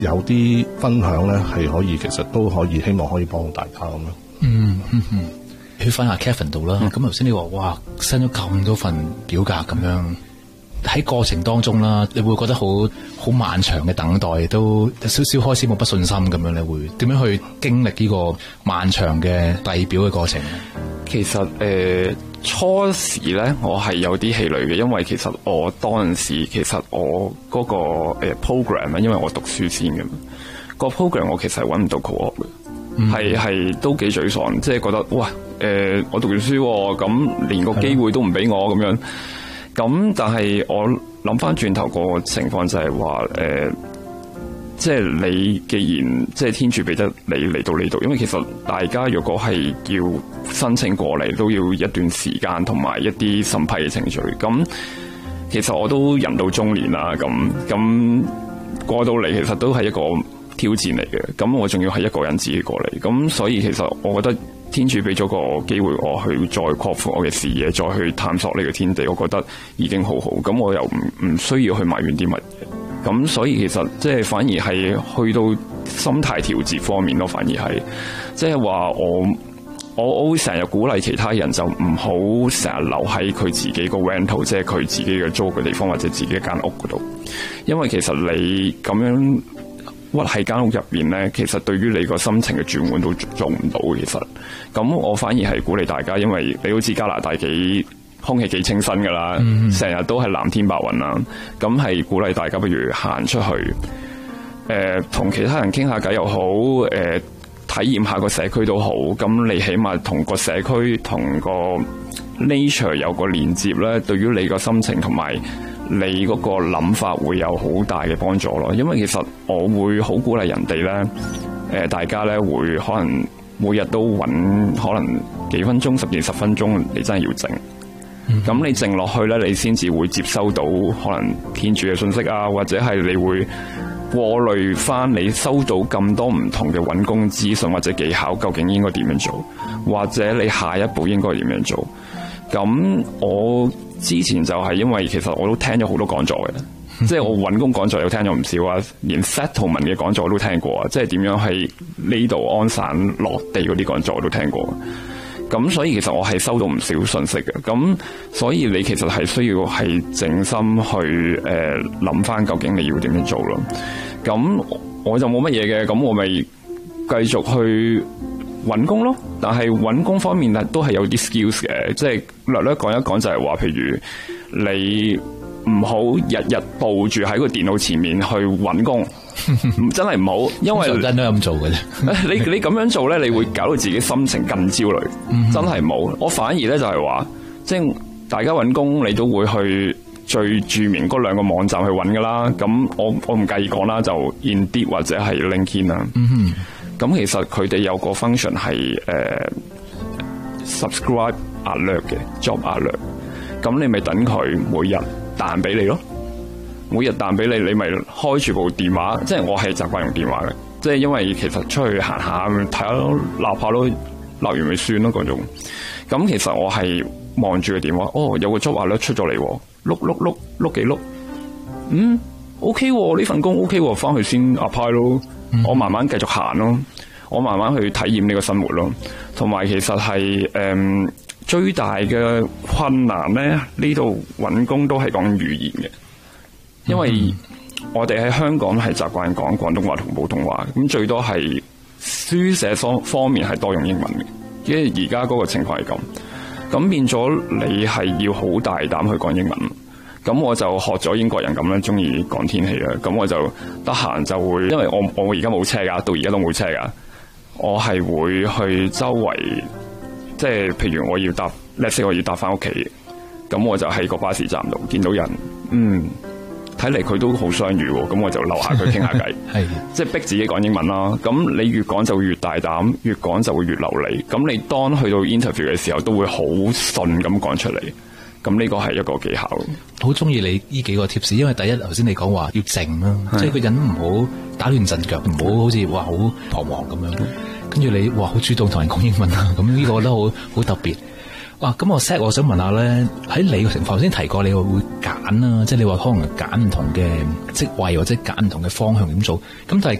有啲分享咧係可以，其實都可以希望可以幫大家咁樣。 去翻下 Kevin 度啦。咁頭先你話哇 send 咗咁多份表格咁樣，喺過程當中啦，你會覺得好漫長嘅等待，都有少少開始冇不信心咁樣，你會點樣去經歷呢個漫長嘅遞表嘅過程？ 其實初時咧，我係有啲氣餒嘅，因為其實我當陣時其實我嗰個program 咧，因為我讀書先嘅，個 program 我其實係揾唔到 co-op 嘅，係都幾沮喪，即係覺得哇我讀完書咁連個機會都唔俾我咁樣，咁但係我諗翻轉頭個情況就係話即係你既然即係天主俾得你嚟到呢度，因為其實大家如果係要申請過嚟，都要一段時間同埋一啲審批嘅程序。咁其實我都人到中年啦，咁過到嚟其實都係一個挑戰嚟嘅。咁我仲要係一個人自己過嚟，咁所以其實我覺得天主俾咗個機會我去再擴闊我嘅視野，再去探索呢個天地，我覺得已經好好。咁我又唔需要去埋怨啲乜嘢。咁所以其實即係反而係去到心態調節方面咯，反而係即係話我會成日鼓勵其他人就唔好成日留喺佢自己個 rental， 即係佢自己嘅租嘅地方或者自己一間屋嗰度，因為其實你咁樣屈喺間屋入邊咧，其實對於你個心情嘅轉換都做唔到。其實咁我反而係鼓勵大家，因為你好似加拿大空氣幾清新㗎啦，成日都係藍天白雲啦，咁係鼓勵大家不如行出去，同其他人傾下偈又好，體驗下個社區都好，咁你起碼同個社區同個 nature 有個連接咧，對於你個心情同埋你嗰個諗法會有好大嘅幫助咯。因為其實我會好鼓勵人哋咧，大家咧會可能每日都揾可能幾分鐘、10至10分鐘，你真係要靜。咁你靜落去咧，你先至會接收到可能天主嘅信息啊，或者係你會過濾翻你收到咁多唔同嘅揾工資訊或者技巧，究竟應該點樣做，或者你下一步應該點樣做。咁我之前就係因為其實我都聽咗好多講座嘅，即係我揾工講座又聽咗唔少啊，連 settlement 嘅講座我都聽過啊，即係點樣喺呢度安散落地嗰啲講座我都聽過。咁所以其實我係收到唔少信息嘅，咁所以你其實係需要係靜心去諗翻究竟你要點樣做咯。咁我就冇乜嘢嘅，咁我咪繼續去揾工咯。但係揾工方面都係有啲 skills 嘅，即係略略講一講就係話，譬如你唔好日日抱住喺個電腦前面去揾工，真係唔好，因為真都咁做嘅啫。 你咁樣做咧，你會搞到自己心情更焦慮，真係唔好。我反而咧就係話，即係大家揾工，你都會去最著名嗰兩個網站去揾噶啦。咁我唔介意講啦，就 Indeed 或者係 LinkedIn 啦。咁其實佢哋有個 function 係subscribe alert 嘅 job alert， 咁你咪等佢每日彈俾你咯，每日彈俾你，你咪開住部電話，即係我係習慣用電話嘅，即係因為其實出去行下睇下鬧下咯，鬧完咪算咯嗰種。咁其實我係望住個電話，有個 job alert 出咗嚟，碌幾碌，OK 呢份工 OK 翻去先 apply 咯，我慢慢繼續行咯，我慢慢去體驗呢個生活咯，同埋其實係最大嘅困難咧，呢度揾工都係講語言嘅，因為我哋喺香港係習慣講廣東話同普通話，咁最多係書寫方面係多用英文嘅，因為而家嗰個情況係咁變咗你係要好大膽去講英文。咁我就學咗英國人咁啦，中意講天氣啦，咁我就得閒就會，因為我而家冇車噶，到而家都冇車噶，我係會去周圍。即係譬如我要搭 let's say 我要搭翻屋企，咁我就喺個巴士站度見到人，睇嚟佢都好雙語喎，咁我就留下佢傾下偈，即係逼自己講英文啦。咁你越講就會越大膽，越講就會越流利。咁你當去到 interview 嘅時候，都會好順咁講出嚟。咁呢個係一個技巧。 好中意你呢幾個 tips， 因為第一頭先你講話要靜啦，即係個人唔好打亂陣腳，唔好好似話好彷徨咁樣。跟住你好主動同人講英文啊，咁呢個我覺得好特別。 哇！咁我想問下咧，喺你嘅情況，頭先提過你會揀啦，即係你話可能揀唔同嘅職位或者揀唔同嘅方向點做。咁但係